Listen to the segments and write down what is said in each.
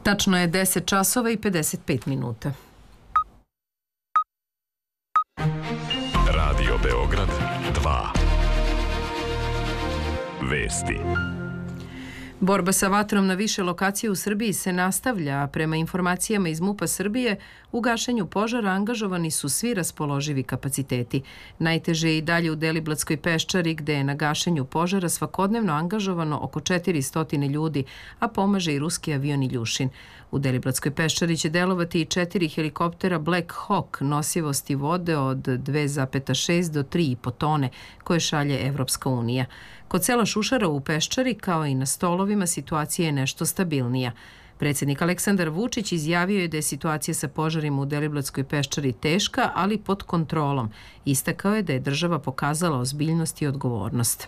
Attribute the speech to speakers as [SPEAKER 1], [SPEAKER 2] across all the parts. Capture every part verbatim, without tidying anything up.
[SPEAKER 1] Tačno je deset časova i pedeset pet minuta.
[SPEAKER 2] Radio Beograd dva. Vesti.
[SPEAKER 1] Borba sa vatrom na više lokacije u Srbiji se nastavlja, a prema informacijama iz MUP-a Srbije, u gašenju požara angažovani su svi raspoloživi kapaciteti. Najteže je i dalje u Deliblatskoj peščari, gde je na gašenju požara svakodnevno angažovano oko četiristo ljudi, a pomaže i ruski avion Iljušin. U Deliblatskoj peščari će delovati i četiri helikoptera Black Hawk nosivosti vode od dve zarez šest do tri i po tone, koje šalje Evropska unija. Kod sela Šušara u Peščari, kao i na Stolovima, situacija je nešto stabilnija. Predsjednik Aleksandar Vučić izjavio je da je situacija sa požarima u Deliblatskoj peščari teška, ali pod kontrolom. Istakao je da je država pokazala ozbiljnost i odgovornost.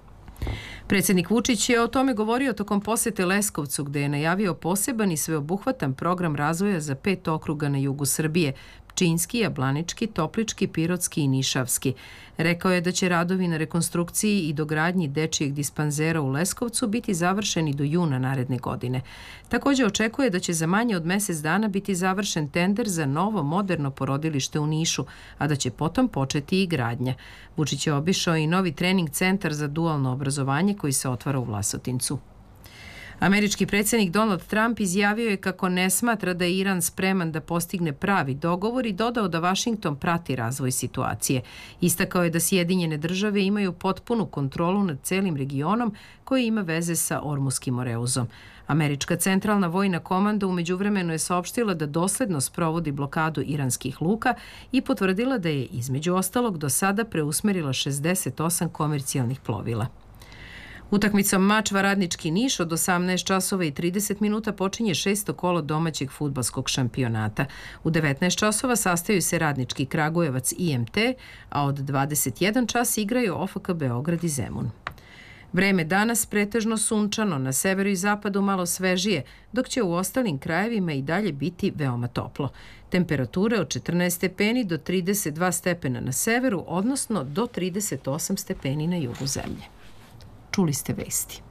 [SPEAKER 1] Predsjednik Vučić je o tome govorio tokom posete Leskovcu, gde je najavio poseban i sveobuhvatan program razvoja za pet okruga na jugu Srbije: Pčinjski, Jablanički, Toplički, Pirotski i Nišavski. Rekao je da će radovi na rekonstrukciji i dogradnji dečijeg dispanzera u Leskovcu biti završeni do juna naredne godine. Također očekuje da će za manje od mjesec dana biti završen tender za novo moderno porodilište u Nišu, a da će potom početi i gradnja. Vučić je obišao i novi trening centar za dualno obrazovanje koji se otvara u Vlasotincu. Američki predsjednik Donald Trump izjavio je kako ne smatra da je Iran spreman da postigne pravi dogovor i dodao da Vašington prati razvoj situacije. Istakao je da Sjedinjene države imaju potpunu kontrolu nad celim regionom koji ima veze sa Ormuskim moreuzom. Američka centralna vojna komanda u međuvremenu je saopštila da dosledno sprovodi blokadu iranskih luka i potvrdila da je između ostalog do sada preusmerila šezdeset osam komercijalnih plovila. Utakmicom Mačva Radnički Niš od osamnaest časova i trideset minuta počinje šesto kolo domaćeg fudbalskog šampionata. U devetnaest časova sastaju se Radnički Kragujevac I M T, a od dvadeset jedan čas igraju O F K Beograd i Zemun. Vreme danas pretežno sunčano, na severu i zapadu malo svežije, dok će u ostalim krajevima i dalje biti veoma toplo. Temperature od četrnaest stepeni do trideset dva stepena na severu, odnosno do trideset osam stepeni na jugu zemlje. Čuli ste vesti.